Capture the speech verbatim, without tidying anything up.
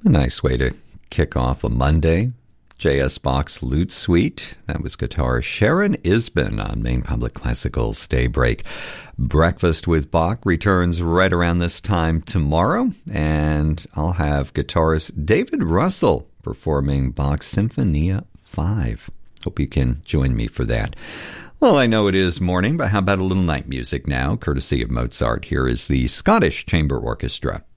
A nice way to kick off a Monday. J S. Bach's Lute Suite. That was guitarist Sharon Isbin on Maine Public Classical's Daybreak. Breakfast with Bach returns right around this time tomorrow, and I'll have guitarist David Russell performing Bach's Sinfonia five. Hope you can join me for that. Well, I know it is morning, but how about a little night music now, courtesy of Mozart? Here is the Scottish Chamber Orchestra.